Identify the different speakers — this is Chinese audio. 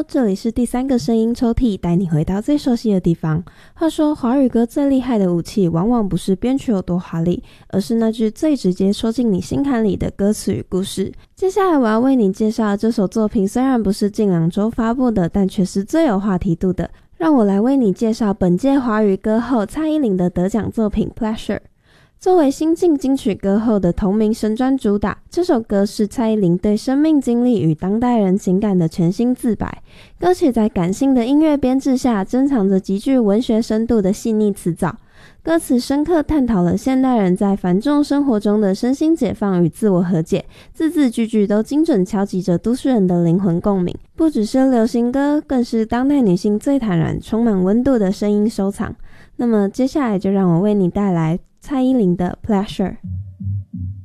Speaker 1: Hello， 这里是第3个声音抽屉，带你回到最熟悉的地方。话说华语歌最厉害的武器往往不是编曲有多华丽，而是那句最直接说进你心坎里的歌词与故事。接下来我要为你介绍这首作品，虽然不是近2周发布的，但却是最有话题度的。让我来为你介绍本届华语歌后蔡依林的得奖作品 Pleasure。作为新晋金曲歌后的同名神专主打，这首歌是蔡依林对生命经历与当代人情感的全新自白。歌曲在感性的音乐编制下，珍藏着极具文学深度的细腻词藻。歌词深刻探讨了现代人在繁重生活中的身心解放与自我和解，字字句句都精准敲击着都市人的灵魂共鸣。不只是流行歌，更是当代女性最坦然、充满温度的声音收藏。那么接下来就让我为你带来蔡依林的 Pleasure。